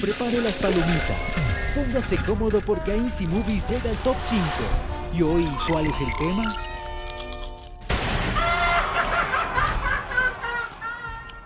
prepare las palomitas. Póngase cómodo porque Easy Movies llega al top 5. ¿Y hoy cuál es el tema?